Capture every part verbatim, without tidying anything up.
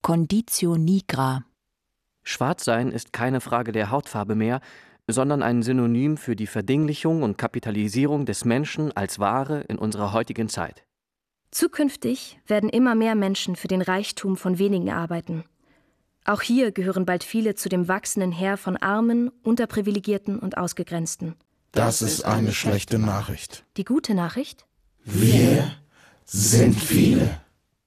Conditio nigra. Schwarzsein ist keine Frage der Hautfarbe mehr, sondern ein Synonym für die Verdinglichung und Kapitalisierung des Menschen als Ware in unserer heutigen Zeit. Zukünftig werden immer mehr Menschen für den Reichtum von wenigen arbeiten. Auch hier gehören bald viele zu dem wachsenden Heer von Armen, Unterprivilegierten und Ausgegrenzten. Das ist eine schlechte Nachricht. Die gute Nachricht? Wir sind viele.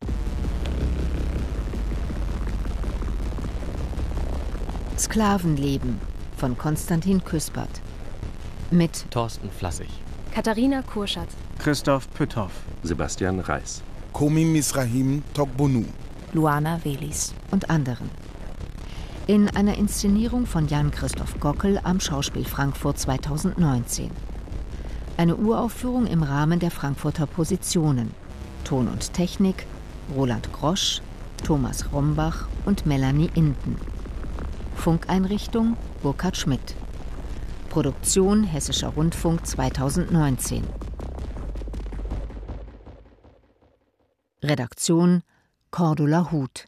Sklavenleben von Konstantin Küspert. Mit Thorsten Flassig, Katharina Kurschat, Christoph Pütthoff, Sebastian Reis, Komi Misrahim Togbonu, Luana Velis und anderen. In einer Inszenierung von Jan-Christoph Gockel am Schauspiel Frankfurt zweitausendneunzehn. Eine Uraufführung im Rahmen der Frankfurter Positionen. Ton und Technik Roland Grosch, Thomas Rombach und Melanie Inden. Funkeinrichtung Burkhard Schmidt. Produktion Hessischer Rundfunk zweitausendneunzehn. Redaktion Cordula Huth.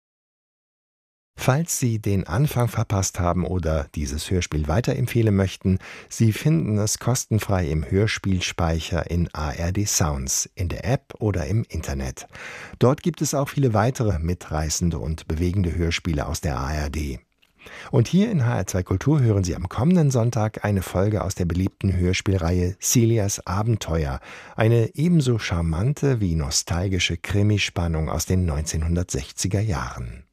Falls Sie den Anfang verpasst haben oder dieses Hörspiel weiterempfehlen möchten, Sie finden es kostenfrei im Hörspielspeicher in A R D Sounds, in der App oder im Internet. Dort gibt es auch viele weitere mitreißende und bewegende Hörspiele aus der A R D. Und hier in H R zwei Kultur hören Sie am kommenden Sonntag eine Folge aus der beliebten Hörspielreihe Celias Abenteuer, eine ebenso charmante wie nostalgische Krimispannung aus den neunzehnhundertsechziger Jahren.